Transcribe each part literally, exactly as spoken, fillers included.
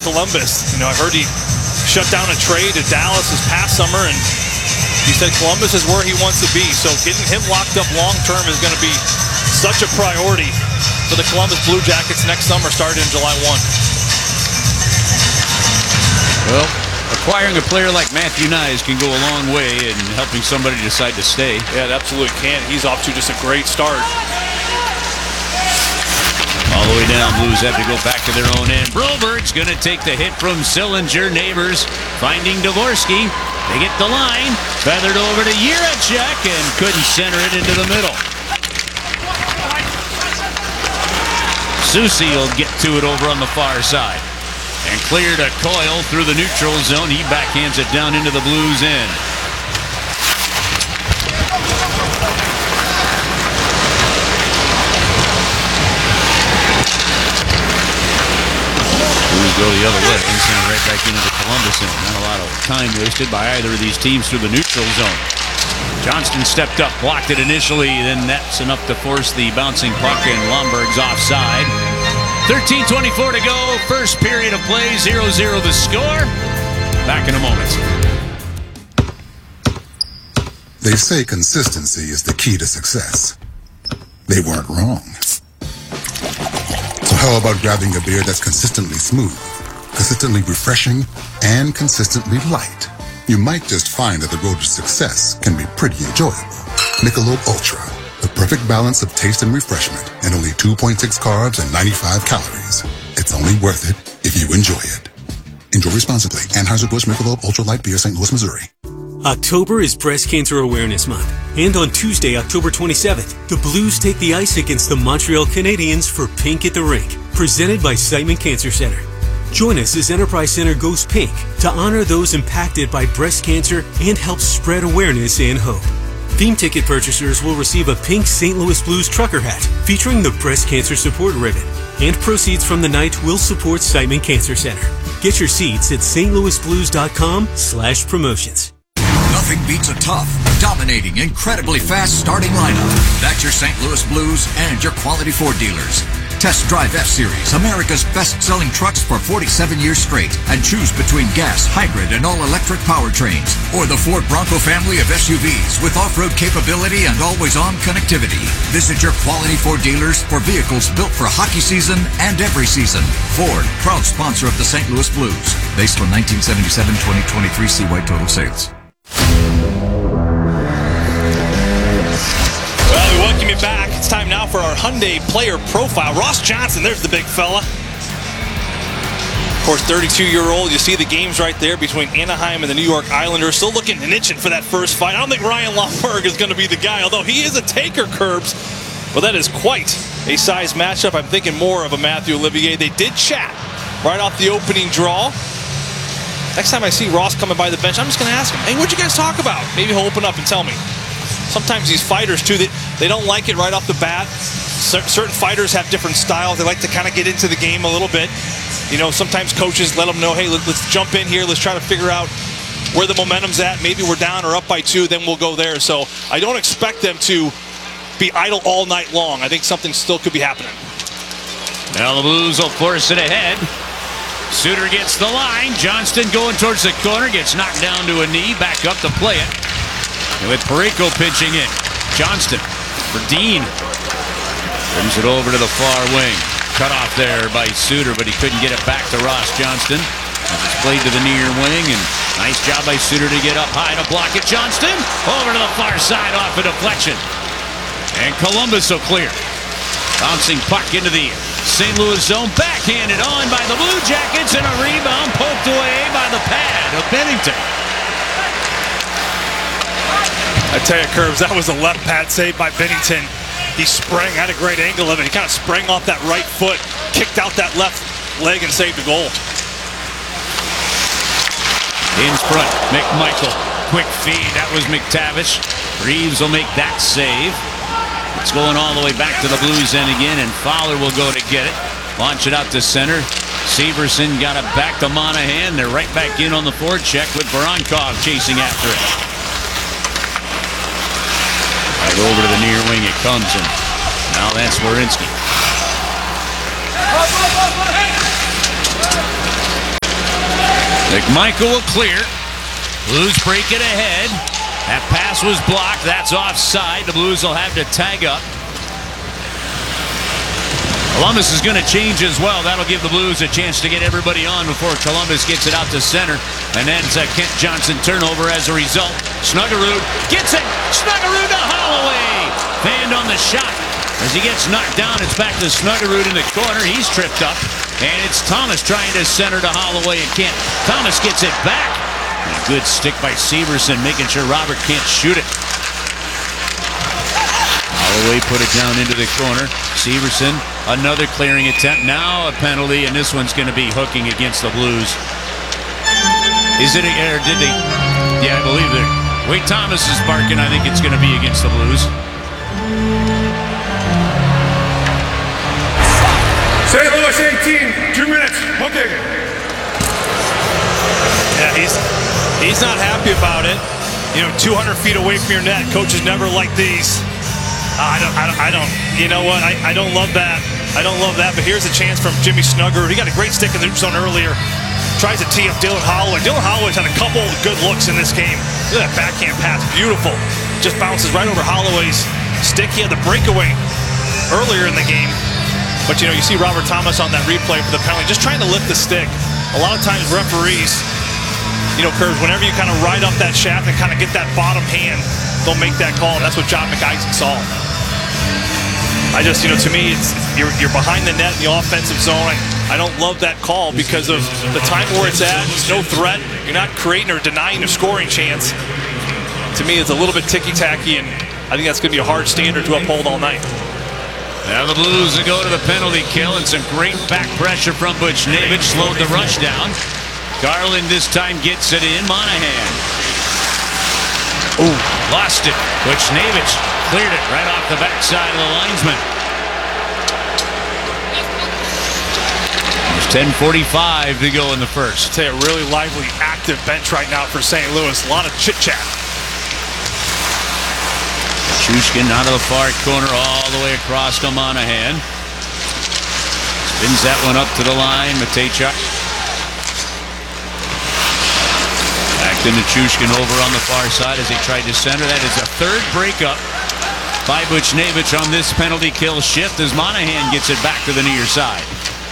Columbus. You know, I heard he shut down a trade to Dallas this past summer, and he said Columbus is where he wants to be. So getting him locked up long-term is going to be such a priority for the Columbus Blue Jackets next summer, starting in July first. Well, acquiring a player like Matthew Knies can go a long way in helping somebody decide to stay. Yeah, it absolutely can. He's off to just a great start. All the way down, Blues have to go back to their own end. Broberg's going to take the hit from Sillinger. Neighbors finding Dvorsky. They get the line. Feathered over to Jiricek and couldn't center it into the middle. Soucy will get to it over on the far side. And cleared a Coyle through the neutral zone. He backhands it down into the Blues' end. Blues go the other way. He's going right back into the Columbus end. Not a lot of time wasted by either of these teams through the neutral zone. Johnston stepped up, blocked it initially, then that's enough to force the bouncing puck, and Lomberg's offside. thirteen twenty-four to go. First period of play. zero zero the score. Back in a moment. They say consistency is the key to success. They weren't wrong. So how about grabbing a beer that's consistently smooth, consistently refreshing, and consistently light? You might just find that the road to success can be pretty enjoyable. Michelob Ultra. The perfect balance of taste and refreshment, and only two point six carbs and ninety-five calories. It's only worth it if you enjoy it. Enjoy responsibly. Anheuser-Busch Michelob Ultra Light Beer, Saint Louis, Missouri. October is Breast Cancer Awareness Month, and on Tuesday, October twenty-seventh, the Blues take the ice against the Montreal Canadiens for Pink at the Rink, presented by Siteman Cancer Center. Join us as Enterprise Center goes pink to honor those impacted by breast cancer and help spread awareness and hope. Theme ticket purchasers will receive a pink Saint Louis Blues trucker hat featuring the breast cancer support ribbon, and proceeds from the night will support Siteman Cancer Center. Get your seats at stlouisblues.com slash promotions. Nothing beats a tough, dominating, incredibly fast starting lineup. That's your Saint Louis Blues and your quality Ford dealers. Test drive F-Series, America's best-selling trucks for forty-seven years straight, and choose between gas, hybrid, and all-electric powertrains, or the Ford Bronco family of S U Vs with off-road capability and always-on connectivity. Visit your quality Ford dealers for vehicles built for hockey season and every season. Ford, proud sponsor of the Saint Louis Blues. Based on nineteen seventy-seven to twenty twenty-three C Y total sales. Well, we welcome you back. It's time now for our Hyundai player profile. Ross Johnston, there's the big fella. Of course, thirty-two-year-old. You see the games right there between Anaheim and the New York Islanders. Still looking and itching for that first fight. I don't think Ryan Lomberg is going to be the guy, although he is a taker, Curbs. But that is quite a size matchup. I'm thinking more of a Matthew Olivier. They did chat right off the opening draw. Next time I see Ross coming by the bench, I'm just going to ask him, hey, what'd you guys talk about? Maybe he'll open up and tell me. Sometimes these fighters, too, they, they don't like it right off the bat. C- certain fighters have different styles. They like to kind of get into the game a little bit. You know, sometimes coaches let them know, hey, let, let's jump in here. Let's try to figure out where the momentum's at. Maybe we're down or up by two, then we'll go there. So I don't expect them to be idle all night long. I think something still could be happening. Now the Blues will force it ahead. Suter gets the line. Johnston going towards the corner. Gets knocked down to a knee. Back up to play it. And with Parayko pinching in. Johnston for Dean. Brings it over to the far wing. Cut off there by Suter, but he couldn't get it back to Ross Johnston. It's played to the near wing, and nice job by Suter to get up high to block it. Johnston over to the far side off a deflection. And Columbus will clear. Bouncing puck into the Saint Louis zone. Backhanded on by the Blue Jackets, and a rebound poked away by the pad of Bennington. I tell you, Curbs, that was a left pad save by Bennington. He sprang, had a great angle of it. He kind of sprang off that right foot, kicked out that left leg, and saved the goal. In front, McMichael. Quick feed, that was McTavish. Reeves will make that save. It's going all the way back to the Blues end again, and Fowler will go to get it. Launch it out to center. Severson got it back to Monahan. They're right back in on the forecheck with Voronkov chasing after it. Right over to the near wing it comes, and now that's Werenski. McMichael will clear. Blues break it ahead. That pass was blocked. That's offside. The Blues will have to tag up. Columbus is going to change as well. That'll give the Blues a chance to get everybody on before Columbus gets it out to center. And then it's a Kent Johnson turnover as a result. Snuggerud gets it. Snuggerud to Holloway. Fanned on the shot. As he gets knocked down, it's back to Snuggerud in the corner. He's tripped up. And it's Thomas trying to center to Holloway and Kent. Thomas gets it back. And a good stick by Severson, making sure Robert can't shoot it. Holloway put it down into the corner. Severson, another clearing attempt. Now a penalty, and this one's going to be hooking against the Blues. Is it, or did they? Yeah, I believe it. Wade Thomas is barking. I think it's going to be against the Blues. Saint Louis eighteen, two minutes, hooking. Yeah, he's he's not happy about it. You know, two hundred feet away from your net. Coaches never like these. Uh, I don't, I don't, I don't, you know what? I, I don't love that. I don't love that. But here's a chance from Jimmy Snuggerud. He got a great stick in the neutral zone earlier. Tries to tee up Dylan Holloway. Dylan Holloway's had a couple of good looks in this game. Look at that backhand pass. Beautiful. Just bounces right over Holloway's stick. He had the breakaway earlier in the game. But, you know, you see Robert Thomas on that replay for the penalty. Just trying to lift the stick. A lot of times referees, you know, Curves, whenever you kind of ride up that shaft and kind of get that bottom hand, they'll make that call. And that's what John McIsaac saw. I just, you know, to me, it's you're, you're behind the net in the offensive zone. I, I don't love that call because of the time where it's at. It's no threat. You're not creating or denying a scoring chance. To me, it's a little bit ticky-tacky, and I think that's going to be a hard standard to uphold all night. Now the Blues will go to the penalty kill, and some great back pressure from Buchnevich slowed the rush down. Garland this time gets it in. Monahan. Ooh, lost it. Buchnevich cleared it right off the backside of the linesman. There's ten forty-five to go in the first. I'd say a really lively, active bench right now for Saint Louis. A lot of chit-chat. Chushkin out of the far corner all the way across to Monahan. Spins that one up to the line. Matejchuk. Back into Chushkin over on the far side as he tried to center. That is a third breakup by Buchnevich on this penalty kill shift as Monahan gets it back to the near side.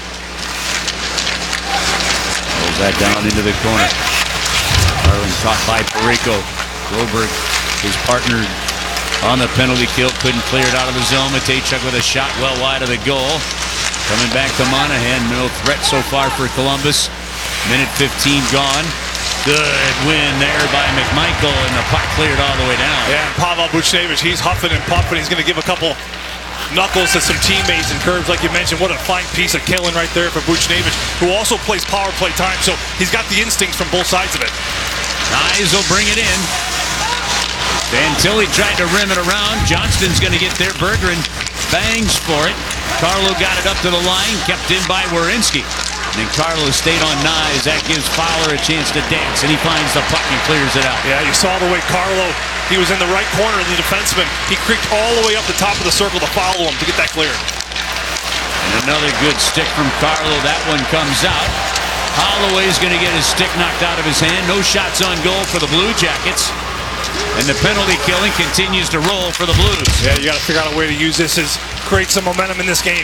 Pulls that down into the corner. Garland caught by Parayko. Goldberg, his partner on the penalty kill, couldn't clear it out of the zone. Matejchuk with a shot well wide of the goal. Coming back to Monahan. No threat so far for Columbus. Minute fifteen gone. Good win there by McMichael, and the puck cleared all the way down. Yeah, and Pavel Buchnevich, he's huffing and puffing. He's going to give a couple knuckles to some teammates and Curves, like you mentioned. What a fine piece of killing right there for Buchnevich, who also plays power play time, so he's got the instincts from both sides of it. Nyes will bring it in. Fantilli tried to rim it around. Johnston's going to get there. Berggren bangs for it. Carlo got it up to the line, kept in by Werenski. And then Carlo stayed on Nyes. That gives Fowler a chance to dance, and he finds the puck and clears it out. Yeah, you saw the way Carlo, he was in the right corner of the defenseman. He creaked all the way up the top of the circle to follow him to get that cleared. And another good stick from Carlo. That one comes out. Holloway's going to get his stick knocked out of his hand. No shots on goal for the Blue Jackets. And the penalty killing continues to roll for the Blues. Yeah, you got to figure out a way to use this as create some momentum in this game.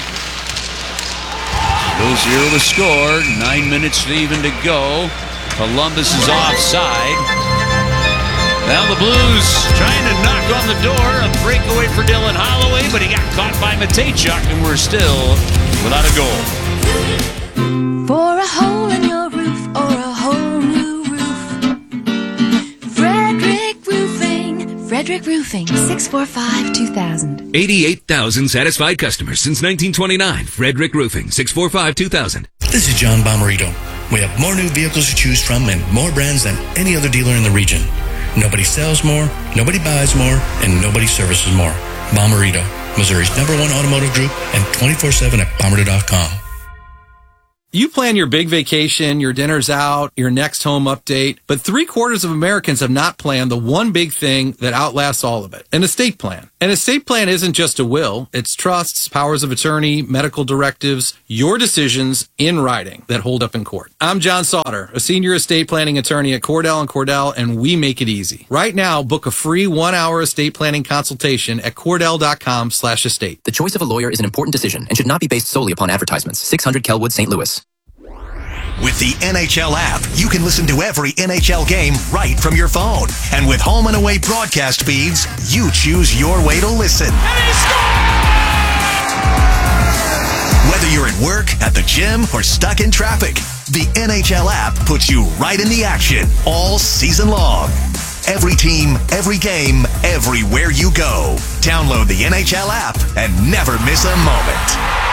Still zero to score. Nine minutes even to go. Columbus is offside. Now the Blues trying to knock on the door. A breakaway for Dylan Holloway, but he got caught by Matejchuk, and we're still without a goal. For a hole in your roof or a whole new roof, Frederick Roofing. Frederick Roofing, six four five, two thousand. eighty-eight thousand satisfied customers since nineteen twenty-nine. Frederick Roofing, six four five, two thousand. This is John Bomarito. We have more new vehicles to choose from and more brands than any other dealer in the region. Nobody sells more, nobody buys more, and nobody services more. Bomarito, Missouri's number one automotive group, and twenty-four seven at bomarito dot com. You plan your big vacation, your dinners out, your next home update, but three quarters of Americans have not planned the one big thing that outlasts all of it, an estate plan. An estate plan isn't just a will. It's trusts, powers of attorney, medical directives, your decisions in writing that hold up in court. I'm John Sauter, a senior estate planning attorney at Cordell and Cordell, and we make it easy. Right now, book a free one-hour estate planning consultation at cordell.com slash estate. The choice of a lawyer is an important decision and should not be based solely upon advertisements. six hundred Kelwood, Saint Louis. With the N H L app, you can listen to every N H L game right from your phone. And with home and away broadcast feeds, you choose your way to listen. And he scores! Whether you're at work, at the gym, or stuck in traffic, the N H L app puts you right in the action all season long. Every team, every game, everywhere you go. Download the N H L app and never miss a moment.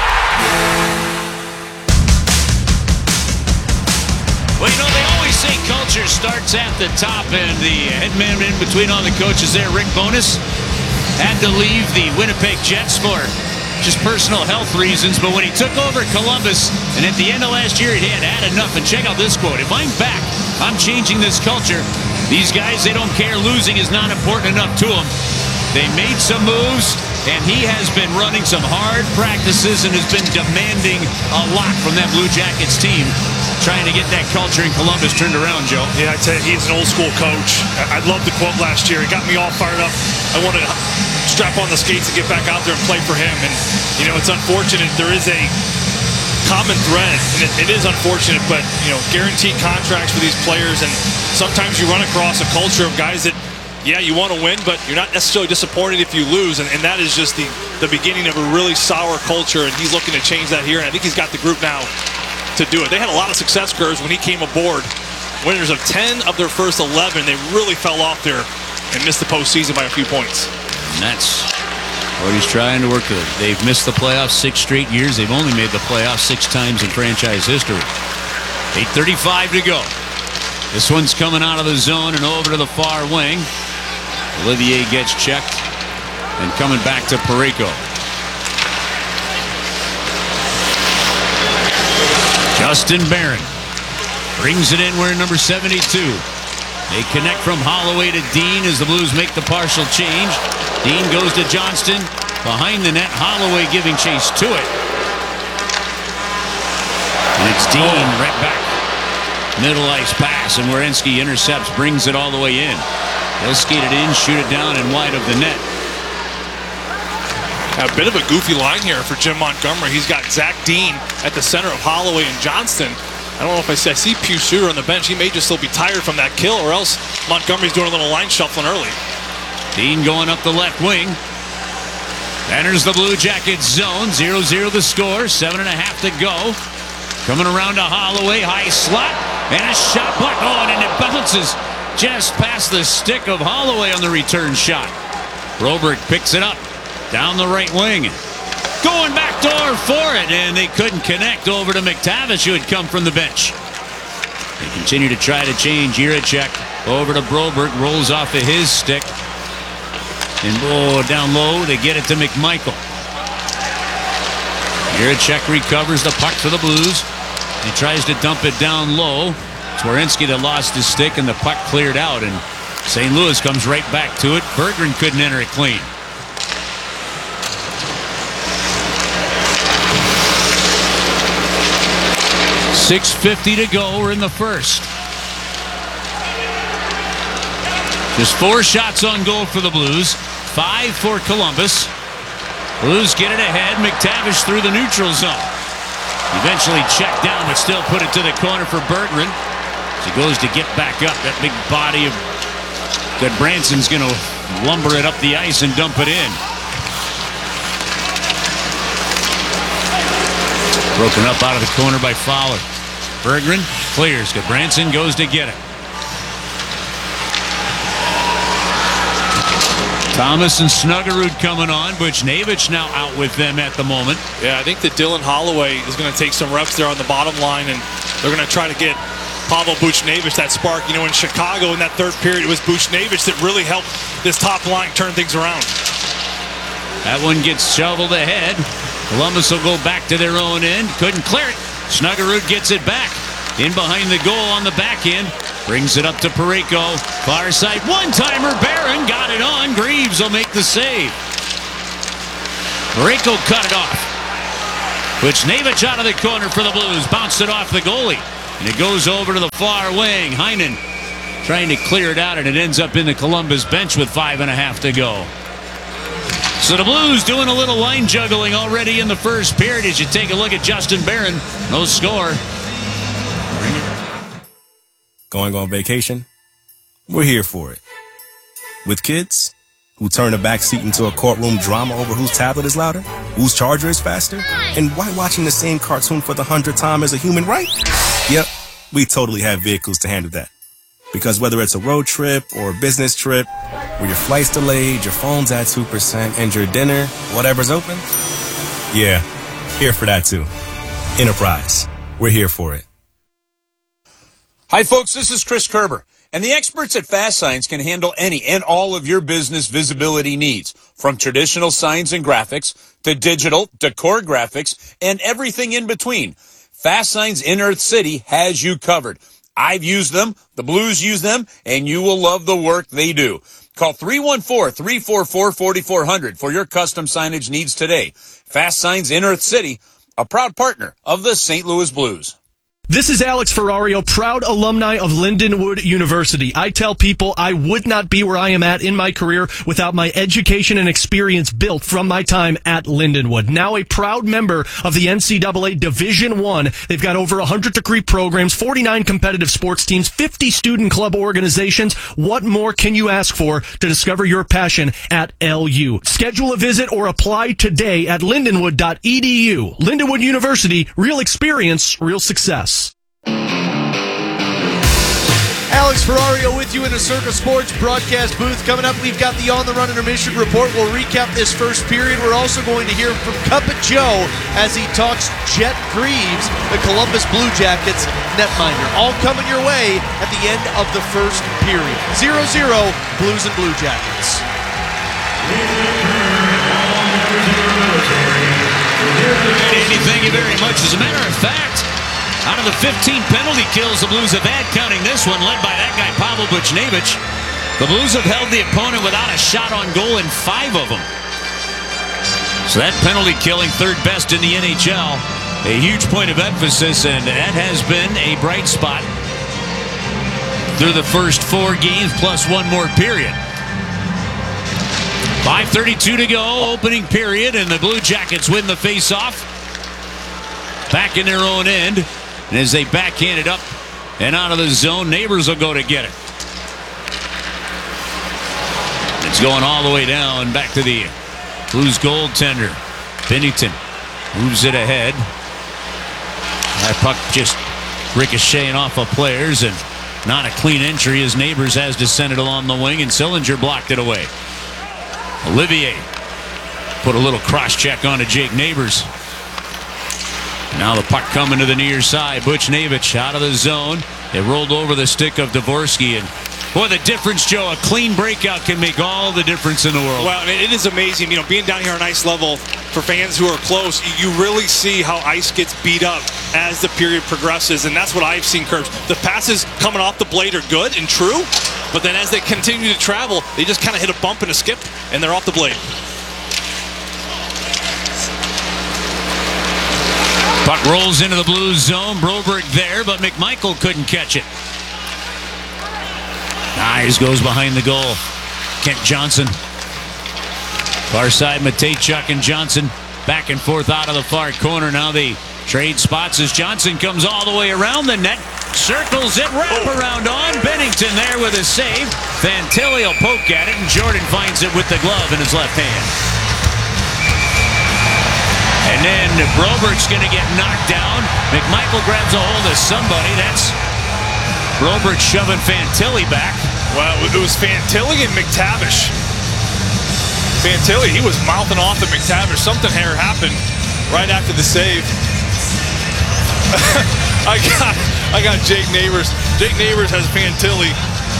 Well, you know, they always say culture starts at the top, and the head man in between all the coaches there, Rick Bowness, had to leave the Winnipeg Jets for just personal health reasons. But when he took over Columbus, and at the end of last year, he had had enough. And check out this quote: "If I'm back, I'm changing this culture. These guys, they don't care. Losing is not important enough to them. They made some moves, and he has been running some hard practices and has been demanding a lot from that Blue Jackets team, trying to get that culture in Columbus turned around, Joe." Yeah, I tell you, he's an old school coach. I, I loved the quote last year. It got me all fired up. I wanted to strap on the skates and get back out there and play for him. And, you know, it's unfortunate. There is a common thread, and it, it is unfortunate, but, you know, guaranteed contracts for these players. And sometimes you run across a culture of guys that, yeah, you want to win, but you're not necessarily disappointed if you lose. And, and that is just the, the beginning of a really sour culture. And he's looking to change that here. And I think he's got the group now to do it. They had a lot of success curves when he came aboard. Winners of ten of their first eleven. They really fell off there and missed the postseason by a few points. And that's what he's trying to work with. They've missed the playoffs six straight years. They've only made the playoffs six times in franchise history. eight thirty-five to go. This one's coming out of the zone and over to the far wing. Olivier gets checked and coming back to Parayko. Justin Barron brings it in. We're in number seventy-two. They connect from Holloway to Dean as the Blues make the partial change. Dean goes to Johnston. Behind the net, Holloway giving chase to it. And it's Dean right back. Middle ice pass, and Werenski intercepts, brings it all the way in. He'll skate it in, shoot it down, and wide of the net. A bit of a goofy line here for Jim Montgomery. He's got Zach Dean at the center of Holloway and Johnston. I don't know if I see, I see Pius Suter on the bench. He may just still be tired from that kill, or else Montgomery's doing a little line shuffling early. Dean going up the left wing. Enters the Blue Jackets zone. zero zero the score. Seven and a half to go. Coming around to Holloway. High slot. And a shot block. Oh, and it bounces just past the stick of Holloway on the return shot. Broberg picks it up. Down the right wing. Going back door for it, and they couldn't connect over to McTavish, who had come from the bench. They continue to try to change. Jiricek over to Broberg, rolls off of his stick. And oh, down low, they get it to McMichael. Jiricek recovers the puck for the Blues. He tries to dump it down low. It's Werenski that lost his stick, and the puck cleared out, and Saint Louis comes right back to it. Berggren couldn't enter it clean. six fifty to go. We're in the first. Just four shots on goal for the Blues. Five for Columbus. Blues get it ahead. McTavish through the neutral zone. Eventually checked down, but still put it to the corner for Berggren. As he goes to get back up. That big body of that Branson's going to lumber it up the ice and dump it in. Broken up out of the corner by Fowler. Berggren clears. Branson goes to get it. Thomas and Snuggerud coming on. Buchnevich now out with them at the moment. Yeah, I think that Dylan Holloway is going to take some reps there on the bottom line, and they're going to try to get Pavel Buchnevich that spark. You know, in Chicago in that third period, it was Buchnevich that really helped this top line turn things around. That one gets shoveled ahead. Columbus will go back to their own end. Couldn't clear it. Snuggerud gets it back. In behind the goal on the back end. Brings it up to Parayko. Far side one-timer. Barron got it on. Greaves will make the save. Rico cut it off. Buchnevich out of the corner for the Blues. Bounced it off the goalie. And it goes over to the far wing. Heinen trying to clear it out, and it ends up in the Columbus bench with five and a half to go. So the Blues doing a little line juggling already in the first period as you take a look at Justin Barron. No score. Going on vacation? We're here for it. With kids who turn a backseat into a courtroom drama over whose tablet is louder, whose charger is faster, and why watching the same cartoon for the hundredth time is a human right? Yep, we totally have vehicles to handle that. Because whether it's a road trip or a business trip, where your flight's delayed, your phone's at two percent, and your dinner, whatever's open, yeah, here for that too. Enterprise, we're here for it. Hi folks, this is Chris Kerber, and the experts at Fast Signs can handle any and all of your business visibility needs, from traditional signs and graphics to digital, decor graphics, and everything in between. Fast Signs in Earth City has you covered. I've used them, the Blues use them, and you will love the work they do. Call three one four, three four four, four four zero zero for your custom signage needs today. Fast Signs in Earth City, a proud partner of the Saint Louis Blues. This is Alex Ferrario, proud alumni of Lindenwood University. I tell people I would not be where I am at in my career without my education and experience built from my time at Lindenwood. Now a proud member of the N C double A Division One. They've got over one hundred degree programs, forty-nine competitive sports teams, fifty student club organizations. What more can you ask for to discover your passion at L U? Schedule a visit or apply today at lindenwood dot e d u. Lindenwood University, real experience, real success. Alex Ferrario with you in the Circa Sports broadcast booth. Coming up, we've got the On the Run intermission report. We'll recap this first period. We're also going to hear from Cuppet Joe as he talks Jet Greaves, the Columbus Blue Jackets netminder. All coming your way at the end of the first period. zero zero, Blues and Blue Jackets. Andy, thank you very much. As a matter of fact, out of the fifteen penalty kills the Blues have had, counting this one, led by that guy, Pavel Buchnevich, the Blues have held the opponent without a shot on goal in five of them. So that penalty killing, third best in the N H L, a huge point of emphasis, and that has been a bright spot through the first four games, plus one more period. five thirty-two to go, opening period, and the Blue Jackets win the face-off. Back in their own end. And as they backhand it up and out of the zone, Neighbors will go to get it. It's going all the way down back to the Blues goaltender. Binnington moves it ahead. That puck just ricocheting off of players, and not a clean entry as Neighbors has descended along the wing, and Sillinger blocked it away. Olivier put a little cross check onto Jake Neighbors. Now the puck coming to the near side. Buchnevich out of the zone. It rolled over the stick of Dvorsky. And boy, the difference, Joe, a clean breakout can make all the difference in the world. Well, it is amazing. You know, being down here on ice level, for fans who are close, you really see how ice gets beat up as the period progresses. And that's what I've seen, Curbs. The passes coming off the blade are good and true. But then as they continue to travel, they just kind of hit a bump and a skip, and they're off the blade. Puck rolls into the Blues zone. Broberg there, but McMichael couldn't catch it. Eyes goes behind the goal. Kent Johnson. Far side, Matejchuk and Johnson back and forth out of the far corner. Now they trade spots as Johnson comes all the way around the net. Circles it, wrap around on. Bennington there with a save. Fantilli will poke at it, and Jordan finds it with the glove in his left hand. And then Broberg's going to get knocked down. McMichael grabs a hold of somebody. That's Broberg shoving Fantilli back. Well, it was Fantilli and McTavish. Fantilli, he was mouthing off at McTavish. Something here happened right after the save. I got I got Jake Neighbors. Jake Neighbors has Fantilli.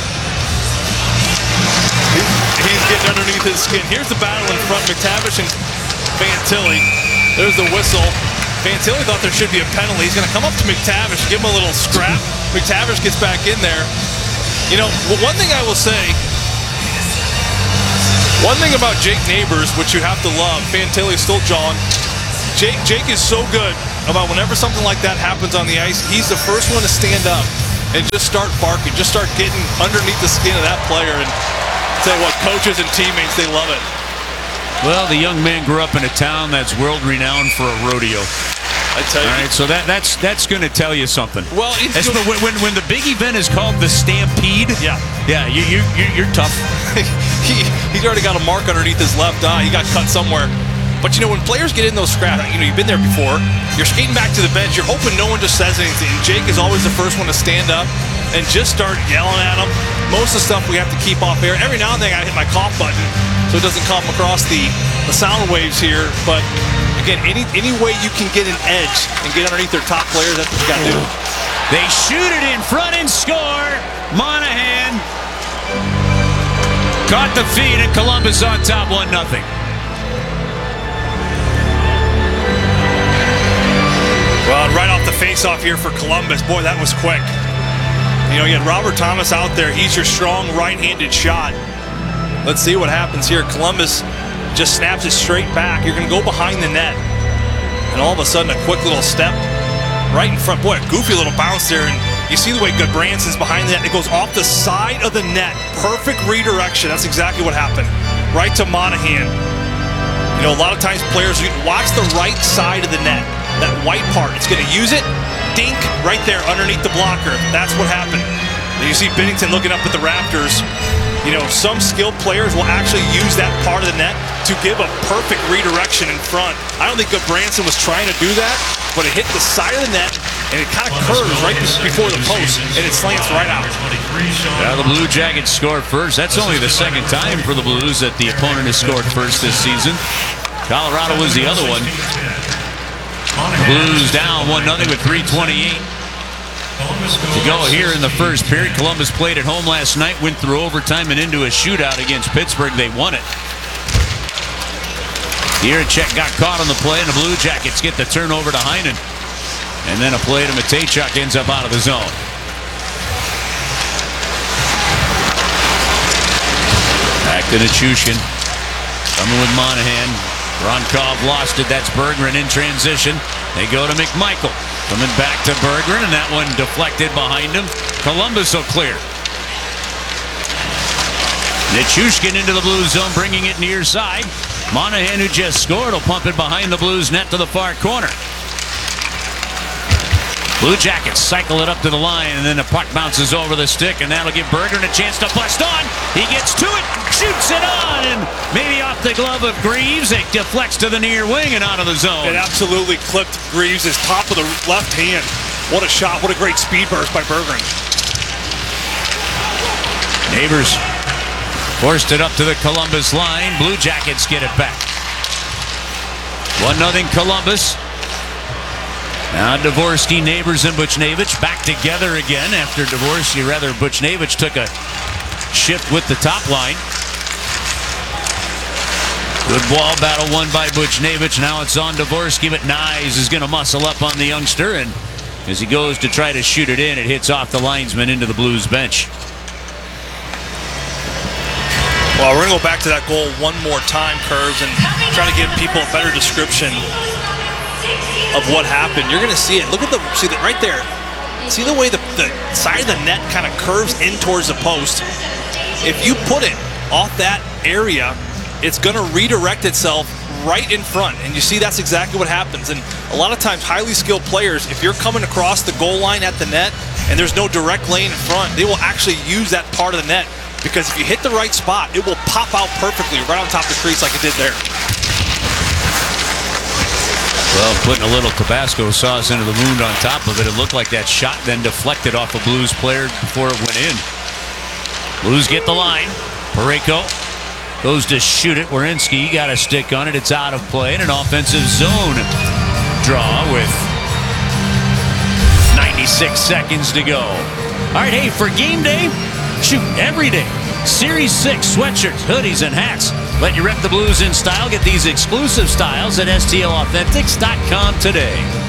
He's getting underneath his skin. Here's the battle in front. McTavish and Fantilli. There's the whistle. Fantilli thought there should be a penalty. He's going to come up to McTavish, give him a little scrap. McTavish gets back in there. You know, well, one thing I will say, One thing about Jake Neighbors, which you have to love, Fantilli still jawing. Jake, Jake is so good about whenever something like that happens on the ice, he's the first one to stand up and just start barking, just start getting underneath the skin of that player. And tell you what, coaches and teammates, they love it. Well, the young man grew up in a town that's world-renowned for a rodeo. I tell you. All right, so that that's that's going to tell you something. Well, it's That's the, when when the big event is called the Stampede. Yeah, yeah, you you you- you're tough. he he's already got a mark underneath his left eye. He got cut somewhere. But you know, when players get in those scraps, you know, you've been there before. You're skating back to the bench. You're hoping no one just says anything. Jake is always the first one to stand up and just start yelling at him. Most of the stuff we have to keep off air. Every now and then I hit my cough button so it doesn't come across the, the sound waves here. But again, any any way you can get an edge and get underneath their top players, that's what you got to do. They shoot it in front and score. Monahan caught the feed, and Columbus on top one nothing. Well, and right off the face-off here for Columbus, boy, that was quick. You know, you had Robert Thomas out there. He's your strong right-handed shot. Let's see what happens here. Columbus just snaps it straight back. You're going to go behind the net. And all of a sudden, a quick little step right in front. Boy, a goofy little bounce there. And you see the way Goodbranson's behind the net. It goes off the side of the net. Perfect redirection. That's exactly what happened. Right to Monahan. You know, a lot of times players watch the right side of the net. That white part, it's going to use it, dink, right there underneath the blocker. That's what happened. And you see Binnington looking up at the Raptors. You know, some skilled players will actually use that part of the net to give a perfect redirection in front. I don't think Goodbranson was trying to do that, but it hit the side of the net, and it kind of curves right before the post, and it slants right out. Well, the Blue Jackets scored first. That's only the second time for the Blues that the opponent has scored first this season. Colorado was the other one. Blues down one nothing with three twenty-eight to go here in the first period. Columbus played at home last night, went through overtime and into a shootout against Pittsburgh. They won it. Jiricek got caught on the play, and the Blue Jackets get the turnover to Heinen. And then a play to Matejchuk ends up out of the zone. Back to Nichushkin. Coming with Monahan. Ronkov lost it. That's Berggren in transition. They go to McMichael. Coming back to Berggren, and that one deflected behind him. Columbus will clear. Nichushkin into the Blues zone, bringing it near side. Monahan, who just scored, will pump it behind the Blues net to the far corner. Blue Jackets cycle it up to the line, and then the puck bounces over the stick, and that'll give Berggren a chance to bust on. He gets to it, shoots it on, and maybe off the glove of Greaves. It deflects to the near wing and out of the zone. It absolutely clipped Greaves' top of the left hand. What a shot. What a great speed burst by Berggren. Neighbors forced it up to the Columbus line. Blue Jackets get it back. one nothing Columbus. Now Dvorsky, Neighbors, and Buchnevich back together again after Dvorsky, rather Buchnevich, took a shift with the top line. Good wall battle won by Buchnevich. Now it's on Dvorsky, but Nyes is going to muscle up on the youngster, and as he goes to try to shoot it in, it hits off the linesman into the Blues bench. Well, we're going to go back to that goal one more time, Curves, and try to give people a better description of what happened. You're going to see it. Look at the, see that right there. See the way the, the side of the net kind of curves in towards the post. If you put it off that area, it's going to redirect itself right in front. And you see that's exactly what happens. And a lot of times, highly skilled players, if you're coming across the goal line at the net and there's no direct lane in front, they will actually use that part of the net. Because if you hit the right spot, it will pop out perfectly right on top of the crease like it did there. Well, putting a little Tabasco sauce into the wound on top of it, it looked like that shot then deflected off a Blues player before it went in. Blues get the line. Parayko goes to shoot it. Werenski got a stick on it. It's out of play, and an offensive zone draw with ninety-six seconds to go. All right, hey, for game day, shoot, every day. Series six sweatshirts, hoodies, and hats. Let you rep the Blues in style. Get these exclusive styles at S T L Authentics dot com today.